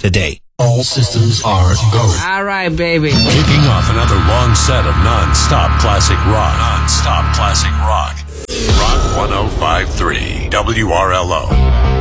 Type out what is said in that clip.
today. All systems are go. All right, baby. Kicking off another long set of non-stop classic rock. Non-stop classic rock. Rock 105.3 WRLO.